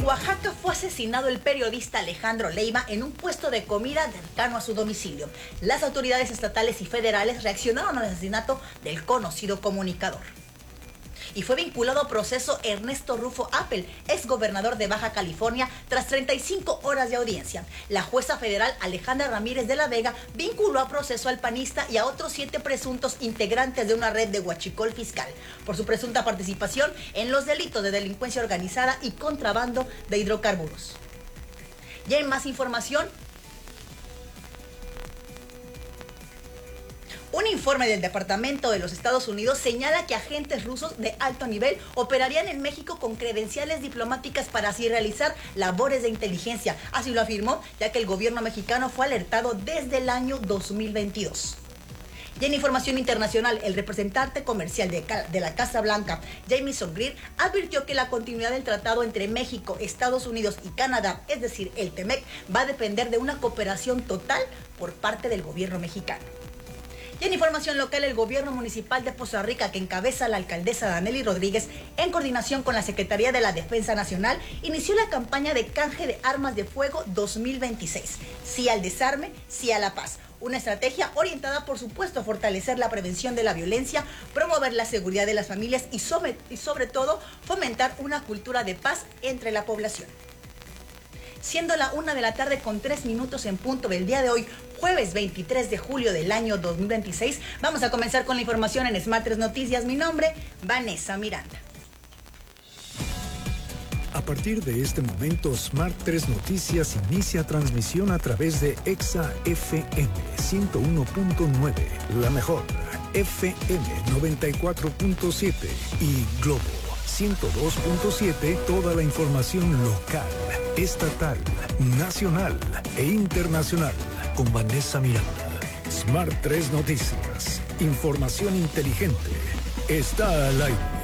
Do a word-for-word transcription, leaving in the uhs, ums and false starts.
Oaxaca fue asesinado el periodista Alejandro Leiva en un puesto de comida cercano a su domicilio. Las autoridades estatales y federales reaccionaron al asesinato del conocido comunicador. Y fue vinculado a proceso Ernesto Rufo Appel, exgobernador de Baja California, tras treinta y cinco horas de audiencia. La jueza federal Alejandra Ramírez de la Vega vinculó a proceso al panista y a otros siete presuntos integrantes de una red de huachicol fiscal por su presunta participación en los delitos de delincuencia organizada y contrabando de hidrocarburos. Y en más información, un informe del Departamento de los Estados Unidos señala que agentes rusos de alto nivel operarían en México con credenciales diplomáticas para así realizar labores de inteligencia. Así lo afirmó, ya que el gobierno mexicano fue alertado desde el año dos mil veintidós. Y en información internacional, el representante comercial de, de la Casa Blanca, Jamieson Greer, advirtió que la continuidad del tratado entre México, Estados Unidos y Canadá, es decir, el TEMEC, va a depender de una cooperación total por parte del gobierno mexicano. Y en información local, el gobierno municipal de Poza Rica, que encabeza la alcaldesa Danely Rodríguez, en coordinación con la Secretaría de la Defensa Nacional, inició la campaña de canje de armas de fuego dos mil veintiséis. Sí al desarme, sí a la paz. Una estrategia orientada, por supuesto, a fortalecer la prevención de la violencia, promover la seguridad de las familias y sobre, y sobre todo fomentar una cultura de paz entre la población. Siendo la una de la tarde con tres minutos en punto del día de hoy, jueves veintitrés de julio del año dos mil veintiséis, vamos a comenzar con la información en Smart tres Noticias. Mi nombre, Vanessa Miranda. A partir de este momento, Smart tres Noticias inicia transmisión a través de Exa F M ciento uno punto nueve, la mejor, F M noventa y cuatro punto siete y Globo ciento dos punto siete, toda la información local, estatal, nacional e internacional con Vanessa Miranda. Smart tres Noticias, información inteligente, está al aire.